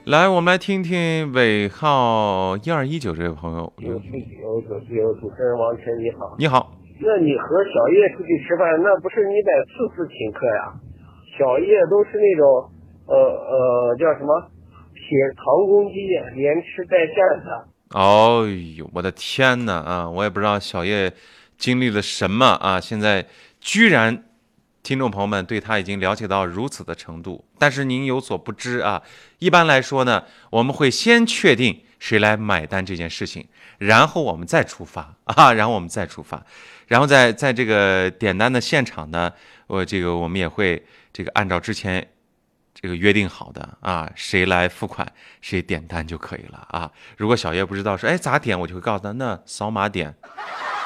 来，我们来听听尾号1219这位朋友。 主持人王晨你好。 你好。 那你和小叶出去吃饭，那不是你得次请客呀？小叶都是那种叫什么铁唐公鸡，连吃带蘸的。 哦呦，我的天哪啊！我也不知道小叶经历了什么啊，现在居然听众朋友们对他已经了解到如此的程度。但是您有所不知啊，一般来说呢，我们会先确定谁来买单这件事情，然后我们再出发啊，然后我们再出发，然后在这个点单的现场呢，我们也会按照之前约定好的啊，谁来付款谁点单就可以了啊。如果小叶不知道说，哎咋点，我就会告诉他，那扫码点